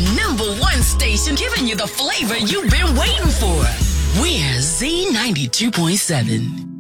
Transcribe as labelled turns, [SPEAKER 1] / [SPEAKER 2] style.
[SPEAKER 1] #1 station giving you the flavor you've been waiting for. We're Z92.7.